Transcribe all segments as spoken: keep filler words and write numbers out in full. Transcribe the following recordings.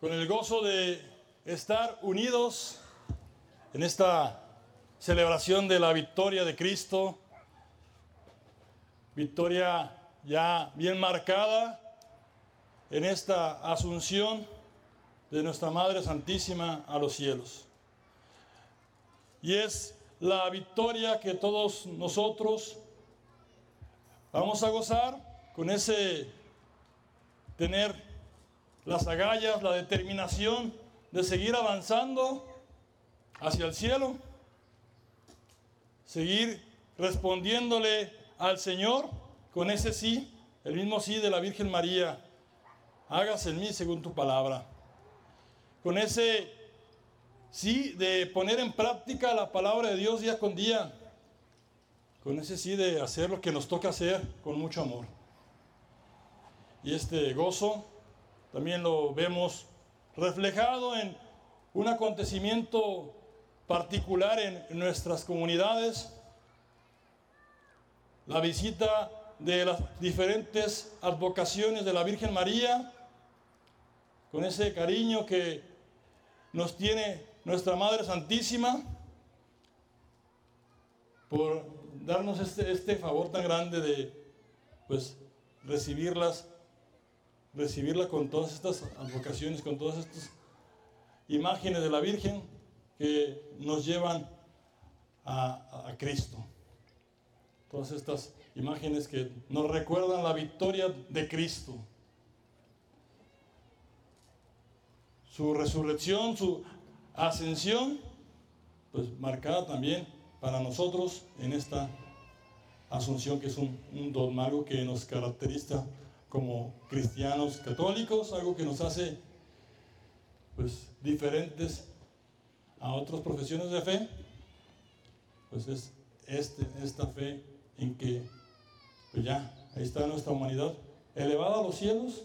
con el gozo de estar unidos en esta celebración de la victoria de Cristo, victoria ya bien marcada en esta asunción de nuestra Madre Santísima a los cielos. Y es la victoria que todos nosotros vamos a gozar con ese tener las agallas, la determinación de seguir avanzando hacia el cielo, seguir respondiéndole al Señor con ese sí, el mismo sí de la Virgen María, hágase en mí según tu palabra, con ese sí de poner en práctica la palabra de Dios día con día, con ese sí de hacer lo que nos toca hacer con mucho amor. Y este gozo también lo vemos reflejado en un acontecimiento particular en nuestras comunidades, la visita de las diferentes advocaciones de la Virgen María, con ese cariño que nos tiene nuestra Madre Santísima por darnos este, este favor tan grande de pues recibirlas, recibirla con todas estas advocaciones, con todas estas imágenes de la Virgen que nos llevan a, a Cristo. Todas estas imágenes que nos recuerdan la victoria de Cristo. Su resurrección, su ascensión, pues marcada también para nosotros en esta asunción que es un, un dogma, algo que nos caracteriza como cristianos católicos, algo que nos hace pues diferentes a otras profesiones de fe, pues es este, esta fe en que pues ya, ahí está nuestra humanidad elevada a los cielos,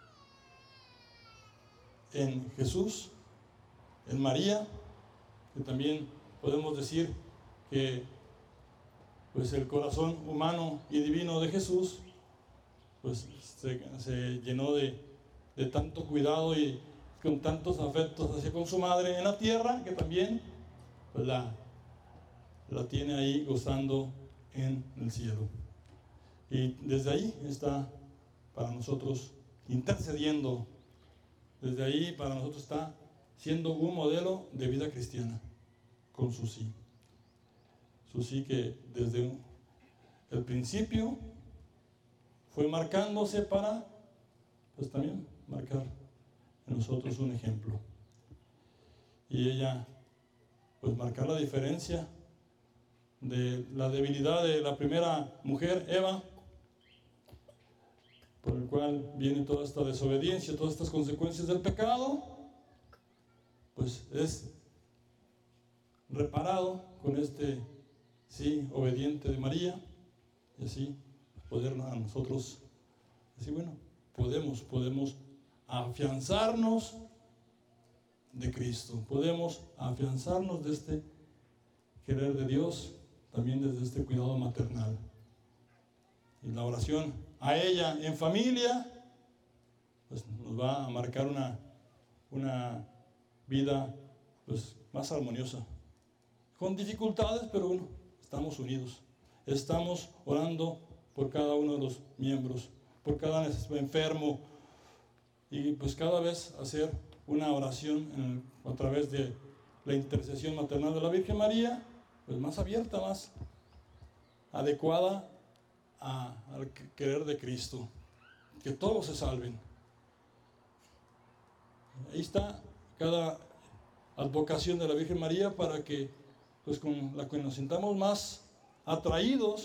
en Jesús, en María, que también podemos decir que pues el corazón humano y divino de Jesús pues se, se llenó de, de tanto cuidado y con tantos afectos hacia con su madre en la tierra, que también pues la, la tiene ahí gozando en el cielo. Y desde ahí está para nosotros intercediendo, desde ahí para nosotros está siendo un modelo de vida cristiana, con su sí. Su sí que desde el principio fue marcándose para, pues también marcar en nosotros un ejemplo. Y ella, pues marcar la diferencia de la debilidad de la primera mujer, Eva, por el cual viene toda esta desobediencia, todas estas consecuencias del pecado, pues es reparado con este sí obediente de María, y así poder a nosotros decir, bueno, podemos, podemos afianzarnos de Cristo, podemos afianzarnos de este querer de Dios, también desde este cuidado maternal. Y la oración a ella en familia, pues nos va a marcar una, una vida pues más armoniosa, con dificultades, pero bueno, estamos unidos, estamos orando por cada uno de los miembros, por cada enfermo, y pues cada vez hacer una oración en el, a través de la intercesión maternal de la Virgen María, pues más abierta, más adecuada a, al querer de Cristo, que todos se salven. Ahí está cada advocación de la Virgen María para que pues con la que nos sintamos más atraídos